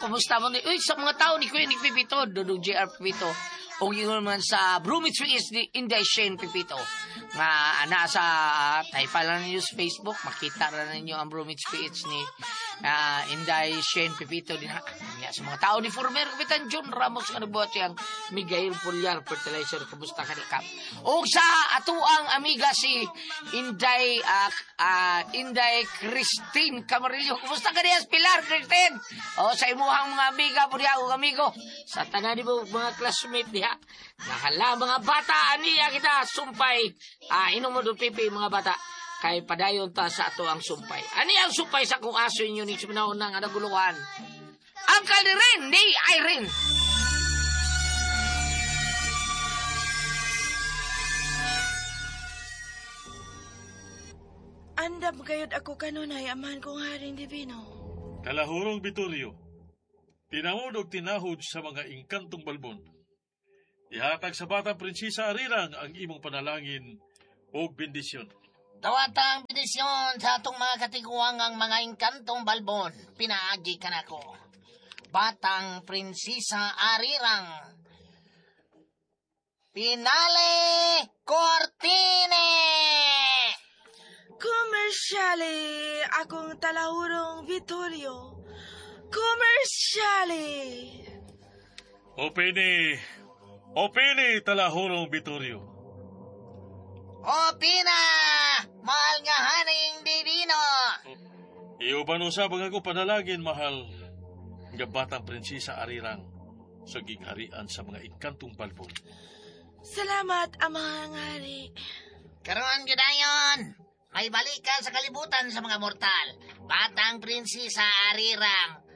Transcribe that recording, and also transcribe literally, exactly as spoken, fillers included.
kumusta mo ni? Uy, sa mga tao ni Kuya Nick Pipito, Dudong J R Pipito. O yun man sa Bromwich is the Inday Shane Pipito. Nga ana sa taypa lang ninyo sa Facebook, makita na ninyo ang Bromwich P H ni uh, Inday Shane Pipito din ha. Nga sa mga tao ni former Kapitan John Ramos nga nagbuhat siyang Miguel Pulyar Fertilizer. Kumusta ka ni Kap? O sa atuang amiga si Inday uh, uh, Inday Christine Camarillo. Kumusta ka niya Pilar Christine? O sa imuhang mga amiga po niya o amigo. Sa tanan mo mga classmate niya. Nahala mga bata aniya kita sumpay. Ah, inom mo doon pipi mga bata. Kay padayon ta sa ato ang sumpay. Ani ang sumpay sa kung aso inyo ni sumanahon ng naguluhan. Ang kalirin ni Irene. Andam gayud ako kanunay aman kong Haring Divino. Kalahurong Vittorio, tinamod og tinahod sa mga inkantong balbon. Ihatag sa batang prinsesa Arirang ang imong panalangin o bendisyon. Dawata ang bendisyon sa atong mga katiguang ang mga inkantong balbon. Pinaagi ka na ko. Batang prinsesa Arirang. Pinale Cortine! Komersyale, akong talahurong Vittorio. Komersyale. Opini, opini talahurong Vittorio. Opina, mahal nga Haring Divino. Iuban usab ang ako panalangin, mahal nga batang prinsesa Arirang sa gigharian sa mga inkantong balbon. Salamat, Amang Hari. Karoon gyudayon. May balikan sa kalibutan sa mga mortal. Batang prinsesa Arirang.